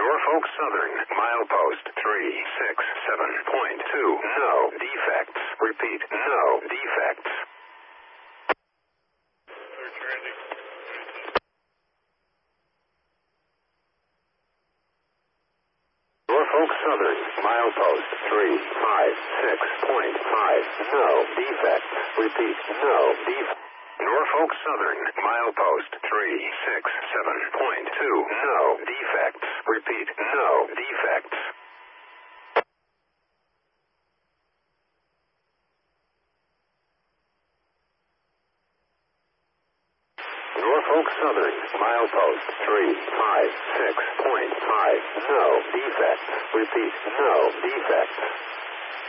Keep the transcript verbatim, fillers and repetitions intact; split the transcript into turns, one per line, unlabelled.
Norfolk Southern, milepost three six seven point two, no defects. Repeat, no defects. Norfolk Southern, milepost three five six point five, no defects. Repeat, no defects. Norfolk Southern, milepost three six seven point two, no defects. Repeat, no defects. Norfolk Southern, milepost three five six point five, no defects. Repeat, no defects.